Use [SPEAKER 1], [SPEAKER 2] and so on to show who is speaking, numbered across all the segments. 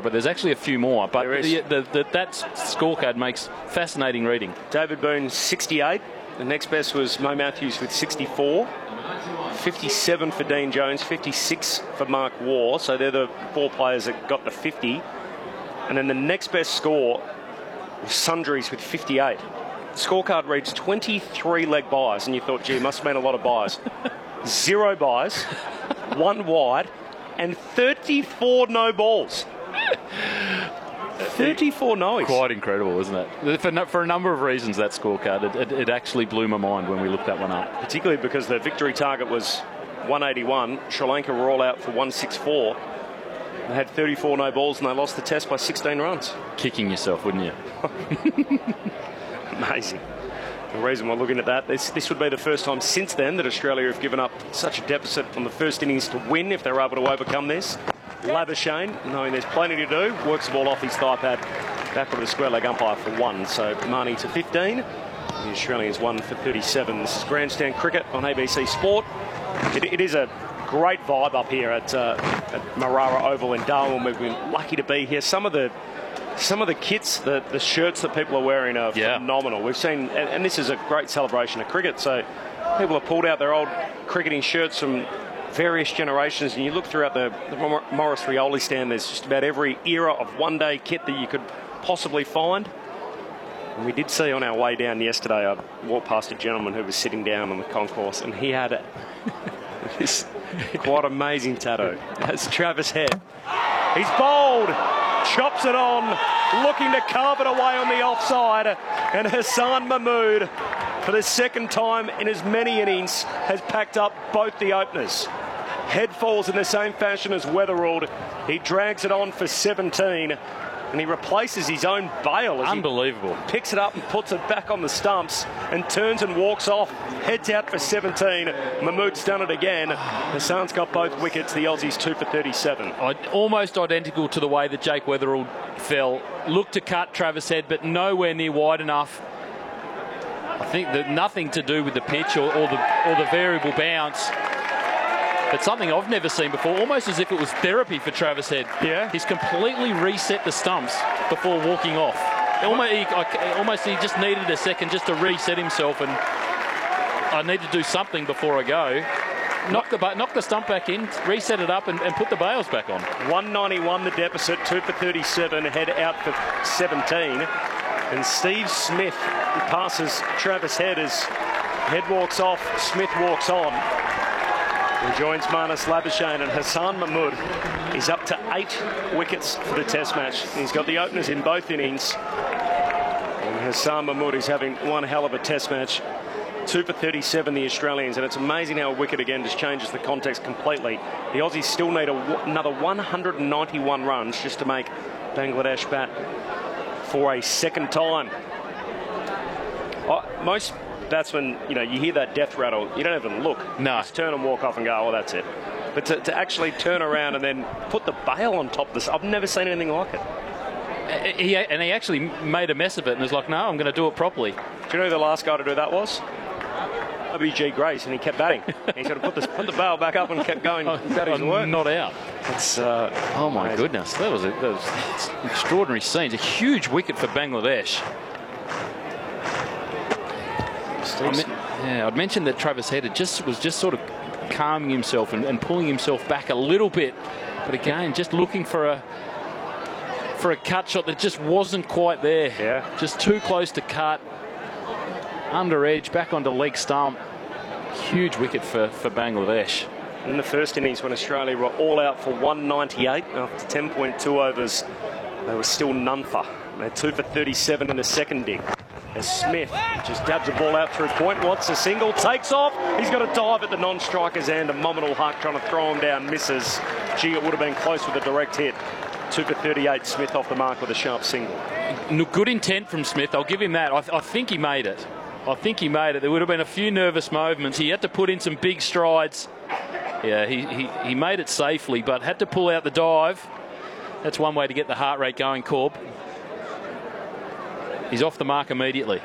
[SPEAKER 1] but there's actually a few more. But that scorecard makes fascinating reading.
[SPEAKER 2] David Boone, 68. The next best was Mo Matthews with 64. 57 for Dean Jones, 56 for Mark Waugh. So they're the 4 players that got to 50. And then the next best score was Sundries with 58. The scorecard reads 23 leg buys, and you thought, gee, must have been a lot of buys. 0 buys, 1 wide, and 34 no balls. 34 no's.
[SPEAKER 1] Quite incredible, isn't it? For a number of reasons, that scorecard, it actually blew my mind when we looked that one up.
[SPEAKER 2] Particularly because the victory target was 181. Sri Lanka were all out for 164. They had 34 no balls and they lost the test by 16 runs.
[SPEAKER 1] Kicking yourself, wouldn't you?
[SPEAKER 2] Amazing. The reason we're looking at that, this would be the first time since then that Australia have given up such a deficit on the first innings to win if they're able to overcome this. Labuschagne, knowing there's plenty to do, works the ball off his thigh pad back with a square leg umpire for 1. So Marnie to 15. The Australians 1 for 37. This is Grandstand Cricket on ABC Sport. It is a great vibe up here at Marara Oval in Darwin. We've been lucky to be here. Some of the kits, the shirts that people are wearing are phenomenal. We've seen, and this is a great celebration of cricket. So people have pulled out their old cricketing shirts from various generations, and you look throughout the Morris Rioli stand, there's just about every era of one-day kit that you could possibly find. And we did see on our way down yesterday, I walked past a gentleman who was sitting down on the concourse, and he had this quite amazing tattoo. That's Travis Head. He's bowled, chops it on, looking to carve it away on the offside, and Hassan Mahmood, for the second time in as many innings, has packed up both the openers. Head falls in the same fashion as Weatherald. He drags it on for 17, and he replaces his own bail.
[SPEAKER 1] Unbelievable.
[SPEAKER 2] He picks it up and puts it back on the stumps and turns and walks off. Heads out for 17. Mahmood's done it again. Hassan's got both wickets. The Aussies 2 for 37.
[SPEAKER 1] Almost identical to the way that Jake Weatherald fell. Looked to cut Travis Head, but nowhere near wide enough. I think that nothing to do with the pitch or the variable bounce. But something I've never seen before, almost as if it was therapy for Travis Head.
[SPEAKER 2] Yeah.
[SPEAKER 1] He's completely reset the stumps before walking off. Almost he just needed a second just to reset himself, and I need to do something before I go. Knock the stump back in, reset it up, and put the bails back on.
[SPEAKER 2] 191 the deficit, 2 for 37, Head out for 17. And Steve Smith passes Travis Head as Head walks off, Smith walks on. He joins Marnus Labuschagne, and Hassan Mahmood is up to 8 wickets for the Test match. He's got the openers in both innings. And Hassan Mahmood is having one hell of a Test match. 2 for 37, the Australians, and it's amazing how a wicket again just changes the context completely. The Aussies still need another 191 runs just to make Bangladesh bat for a second time. Most batsmen, you hear that death rattle, you don't even look.
[SPEAKER 1] No.
[SPEAKER 2] Just turn and walk off and go, oh, that's it. But to actually turn around and then put the bail on top of this, I've never seen anything like it.
[SPEAKER 1] He actually made a mess of it and was like, no, I'm going to do it properly.
[SPEAKER 2] Do you know who the last guy to do that was? W.G. Grace, and he kept batting. He's got to put the bail back up and kept going.
[SPEAKER 1] Not out.
[SPEAKER 2] It's
[SPEAKER 1] oh my
[SPEAKER 2] amazing.
[SPEAKER 1] goodness, that was extraordinary scenes. A huge wicket for Bangladesh. I'd mentioned that Travis Head was just sort of calming himself and pulling himself back a little bit, but again, just looking for a cut shot that just wasn't quite there.
[SPEAKER 2] Yeah.
[SPEAKER 1] Just too close to cut. Under edge, back onto leg stump. Huge wicket for Bangladesh.
[SPEAKER 2] In the first innings, when Australia were all out for 198 after 10.2 overs, they were still none for. They're 2 for 37 in the second dig. As Smith just dabs the ball out through point, wants a single, takes off. He's got to dive at the non-striker's end. A Mominul Haq trying to throw him down, misses. Gee, it would have been close with a direct hit. 2 for 38, Smith off the mark with a sharp single.
[SPEAKER 1] Good intent from Smith, I'll give him that. I think he made it. There would have been a few nervous movements. He had to put in some big strides. Yeah, he made it safely, but had to pull out the dive. That's one way to get the heart rate going, Corb. He's off the mark immediately.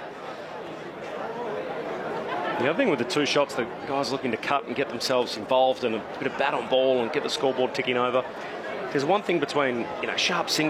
[SPEAKER 2] The other thing with the 2 shots, the guys looking to cut and get themselves involved and a bit of bat on ball and get the scoreboard ticking over. There's one thing between sharp